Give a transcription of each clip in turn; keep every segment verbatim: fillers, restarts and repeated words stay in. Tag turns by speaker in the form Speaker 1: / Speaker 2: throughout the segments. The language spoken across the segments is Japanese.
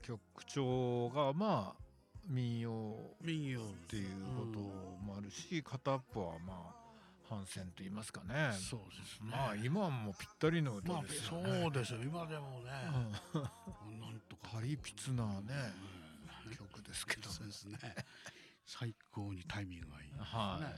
Speaker 1: 曲調がまあ民謡
Speaker 2: 民謡
Speaker 1: っていうこともあるし、片っぽはまあ反戦と言いますかね。
Speaker 2: そうですね。
Speaker 1: まあ今はもうぴったりの歌ですよね。
Speaker 2: まあ、そうですよ今でもね、うん、なんとか
Speaker 1: パリピツなね、
Speaker 2: うん、
Speaker 1: 曲ですけど、
Speaker 2: そうですね。最高にタイミングがいいですね。
Speaker 1: はい。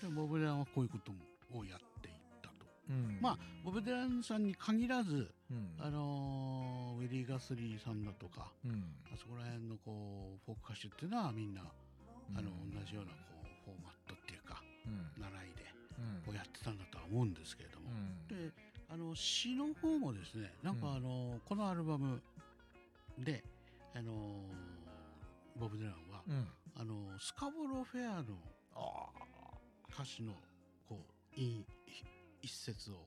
Speaker 2: でボブ・ディランはこういうことをやっていったと。
Speaker 1: うん、
Speaker 2: まあボブ・ディランさんに限らず、
Speaker 1: うん、
Speaker 2: あのー、ウィリー・ガスリーさんだとか、
Speaker 1: うん、
Speaker 2: あそこら辺のこうフォーク歌手っていうのはみんな、
Speaker 1: うん、
Speaker 2: あの同じようなこうフォーマットっていうか、
Speaker 1: うん、
Speaker 2: 習いで
Speaker 1: うん、
Speaker 2: こうやってたんだとは思うんですけれども、
Speaker 1: うん、
Speaker 2: であの詩の方もですね、なんかあの、うん、このアルバムで、あのー、ボブ・ディランは、うん、あのスカボロフェアの歌詞のこう一節をこ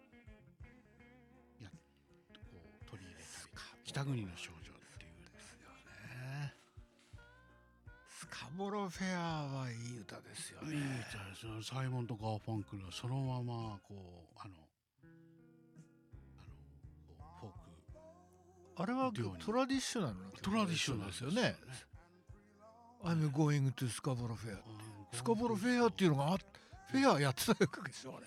Speaker 2: うやこう取り入れたり、北国の少女っていうんですよね。
Speaker 1: スカボロフェアはいい歌ですよね。
Speaker 2: いい歌ですよ。サイモンとガーファンクルはそのままこうあのあのこうフォーク、
Speaker 1: あれはトラディショナルな
Speaker 2: トラディショナル
Speaker 1: ですよね。I'm going to スカボロフェア。スカボロフェアっていうのがあフェアやってたわけですよね。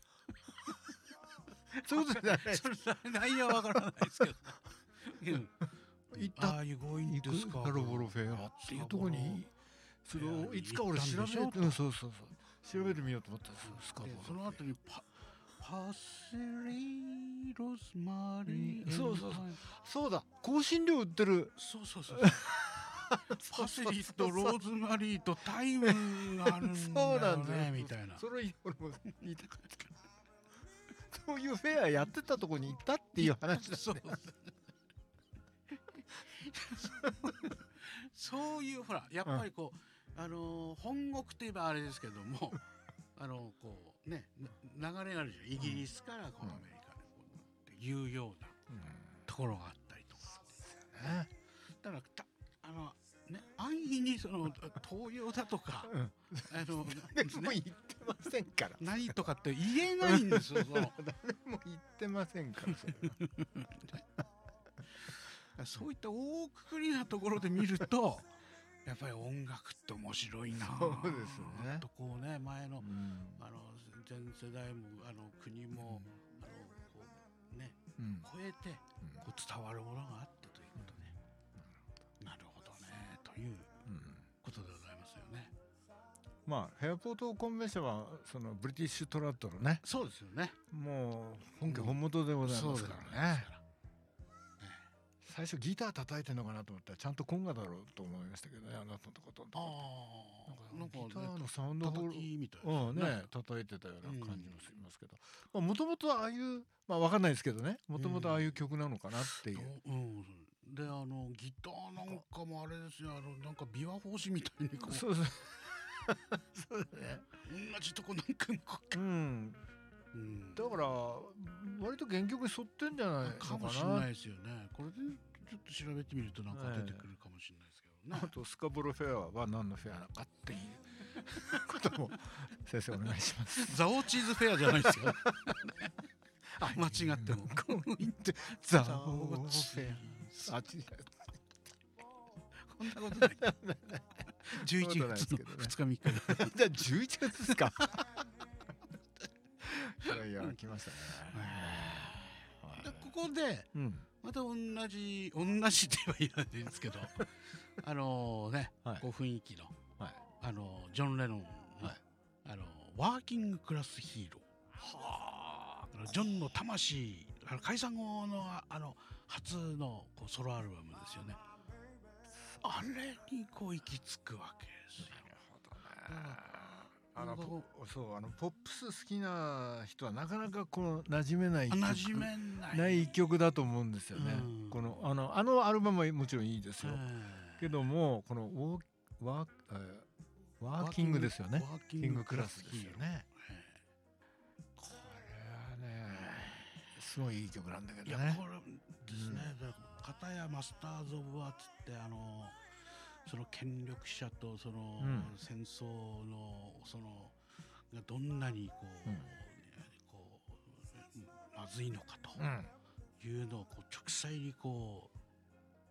Speaker 1: そういうことじゃない。
Speaker 2: それ内容はわからないですけど。
Speaker 1: 行った。
Speaker 2: ああいうgoing to スカ
Speaker 1: ボロフェアっていうところにそれをいつか俺調べて、うん、そうそうそう調べてみようと思ったんですよ。スカボロフェア。
Speaker 2: その後にパパセリロズマリー、
Speaker 1: そうそうそうそうだ、香辛料売ってる。
Speaker 2: そうそうそうパセリとローズマリーとタイムがあるんだよねみたいな。
Speaker 1: それ俺も言いたかった。そういうフェアやってたとこに行ったっていう話だね。
Speaker 2: そういうほらやっぱりこう、うん、あの本国といえばあれですけどもあのこうね流れがあるじゃん。イギリスからこうアメリカにこうっていうようなところがあったりとか、うん、ね、だからたあのね安易にその東洋だとか、うん、あの
Speaker 1: 誰も言ってませんから
Speaker 2: 何とかって言えないんですよ。その
Speaker 1: 誰も言ってませんからそれ
Speaker 2: はそういった大くくりなところで見るとやっぱり音楽って面白いな。
Speaker 1: そうですね。
Speaker 2: とこうね前の、うん、あの全世代もあの国も、うん、あのこうね、うん、超えて、うん、こう伝わるものがあったということね。うん、なるほどねということでございますよね。
Speaker 1: まあフェアポートコンベンションはそのブリティッシュトラッドのね。
Speaker 2: そうですよね。
Speaker 1: もう本家本元でございますからね。最初ギター叩いてるのかなと思ったらちゃんとコンガだろうと思いましたけどね、あなたのとことんと
Speaker 2: あ
Speaker 1: なんかギターのサウンドホール
Speaker 2: みたいな、
Speaker 1: うんね、叩いてたような感じもしますけど、もともとああいうまあ分かんないですけどね、もともとああいう曲なのかなっていう、
Speaker 2: うんうん、であのギターなんかもあれですよ、あのなんか琵琶法師みたいにこう
Speaker 1: そうそうそうだね、
Speaker 2: 同じとこ何回もこう、
Speaker 1: うんうん、だから割と原曲に沿ってんじゃないのかな。
Speaker 2: かもしれないですよね。これでちょっと調べてみるとなんか出てくるかもしれないですけどね。
Speaker 1: あとスカボロフェアは何のフェアなのかっていうことも先生お願いします。
Speaker 2: ザオチーズフェアじゃないですよ間違っても
Speaker 1: ザオチーズ、あ違う
Speaker 2: こんなことないじゅういちがつのふつかみっかじ
Speaker 1: ゃあじゅういちがつですかいやいや来ましたね。
Speaker 2: でここで、うん、また同じ同じって言えばいいんですけどあのね、はい、こう雰囲気の、はい、あのジョン・レノンの、はい、あのワーキングクラスヒーロー、はあ、ジョンの魂、あの解散後のあの初のこうソロアルバムですよね。あれにこう行き着くわけですよ。
Speaker 1: なるほどね。あのそうあのポップス好きな人はなかなかこの馴染めない曲
Speaker 2: 馴染めない
Speaker 1: ない曲だと思うんですよね。うん、このあのあのアルバムはもちろんいいですよ。けどもこのウォーワー、えー、ワーキングですよね。ワーキングクラスですよね。これはねすごいいい曲なんだけどね。
Speaker 2: いやこれですね。うん、片やマスターズ・オブ・ワーツってあのその権力者とその、うん、戦争のそのがどんなにこう、うん、こうまずいのかというのをこう直裁にこ